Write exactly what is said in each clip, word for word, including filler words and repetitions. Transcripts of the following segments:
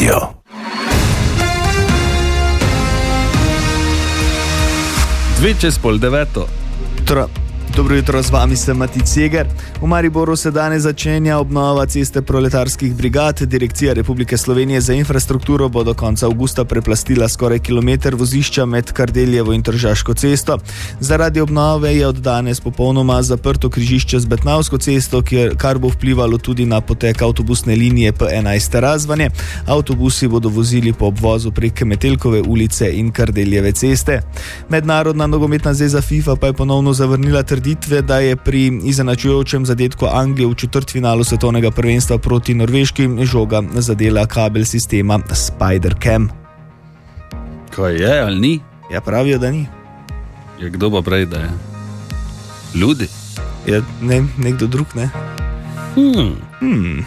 Radio. Dve čez pol deveto. Tro. Dobro jutro, z vami sem Mati Ceger. V Mariboru se danes začenja obnova ceste proletarskih brigad. Direkcija Republike Slovenije za infrastrukturo bo do konca avgusta preplastila skoraj kilometer vozišča med Kardeljevo in Tržaško cesto. Zaradi obnove je od danes popolnoma zaprto križišče z Betnavsko cesto, kar bo vplivalo tudi na potek avtobusne linije P enajst Razvanje. Avtobusi bodo vozili po obvozu prek Metelkove ulice in Kardeljeve ceste. Mednarodna nogometna zveza FIFA pa je ponovno zavrnila trditev, da je pri izenačujočem zadetku Anglije v četrtfinalu svetovnega prvenstva proti Norveški žoga zadela kabel sistema Spider-Cam. Kaj je ali ni? Ja, pravijo, da ni. Ja, kdo pa prej, da je? Ljudi? Ja, ne, nekdo drug, ne? Hmm. Hmm.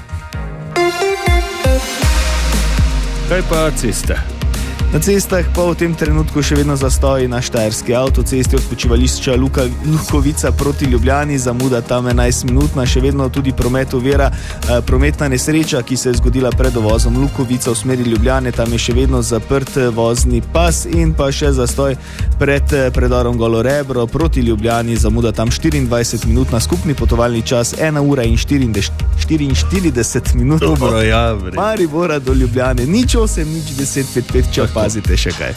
Kaj pa ceste? Na cestah pa v tem trenutku še vedno zastoji na štajerski avtocesti od počivališča Luka, Lukovica proti Ljubljani, zamuda tam enajst minutna, še vedno tudi promet ovira eh, prometna nesreča, ki se je zgodila pred dovozom Lukovica v smeri Ljubljane, tam je še vedno zaprt vozni pas in pa še zastoj pred predorom Golo Rebro proti Ljubljani, zamuda tam štiriindvajset minutna, skupni potovalni čas ena ura in štiriinštirideset minut. Dobro, ja, vred. Maribora do Ljubljane, nič osem, nič deset, pet, pet, čas. Pazite še kaj.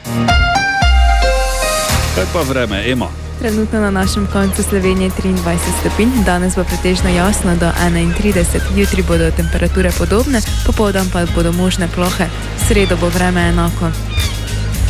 Kaj pa vreme, Ema? Trenutno na našem koncu Slovenije triindvajset stopinj, danes bo pretežno jasno do enaintrideset, jutri bodo temperature podobne, popoldan pa bodo možne plohe, v sredo bo vreme enako.